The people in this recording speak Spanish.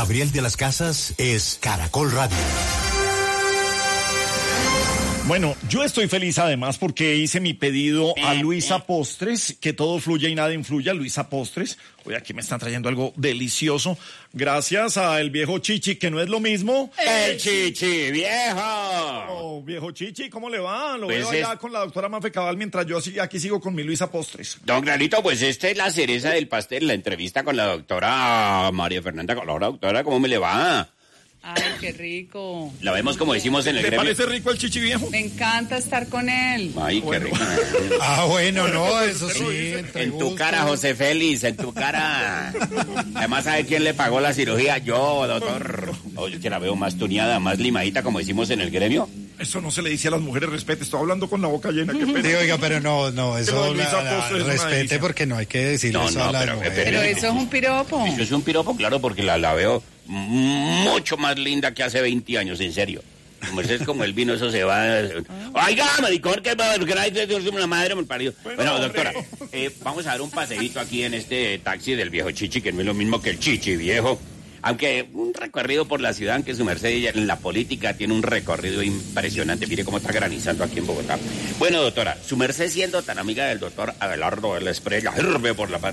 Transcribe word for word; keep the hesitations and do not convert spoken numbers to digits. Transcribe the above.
Gabriel de las Casas es Caracol Radio. Bueno, yo estoy feliz además porque hice mi pedido a Luisa Postres, que todo fluya y nada influya. Luisa Postres, hoy aquí me están trayendo algo delicioso, gracias a el viejo Chichi, que no es lo mismo. ¡El Chichi viejo! Oh, viejo Chichi, ¿cómo le va? Lo Pues veo allá es... con la doctora Mafe Cabal mientras yo aquí sigo con mi Luisa Postres. Don Granito, pues esta es la cereza del pastel, la entrevista con la doctora María Fernanda. Con la doctora, ¿cómo me le va? Ay, qué rico. La vemos como decimos en el ¿Le gremio. parece rico el Chichi viejo? Me encanta estar con él. Ay, qué Bueno. rico. Ah, bueno, no, eso sí. entre En tu gusto. cara, José Félix, en tu cara. Además, ¿sabe quién le pagó la cirugía? Yo, doctor. Oye, que la veo más tuneada, más limadita, como decimos en el gremio. Eso no se le dice a las mujeres, respete, estoy hablando con la boca llena, qué pena. Sí, oiga, pero no, no, Que lo eso de Luisa la, la- Postres es una respete delicia. porque no hay que decirle No, eso no, a las pero- mujeres. Pero eso es un piropo. Eso es un piropo, claro, porque la, la veo mucho más linda que hace veinte años, en serio. Como es como el vino, eso se va... Oiga, maricón, que la madre me parió. Bueno, Bueno, hombre. doctora, eh, vamos a dar un paseíto aquí en este taxi del viejo Chichi, que no es lo mismo que el Chichi viejo. Aunque un recorrido por la ciudad, que su merced ella en la política tiene un recorrido impresionante. Mire cómo está granizando aquí en Bogotá. Bueno, doctora, su merced siendo tan amiga del doctor Abelardo del Esprella, sirve por la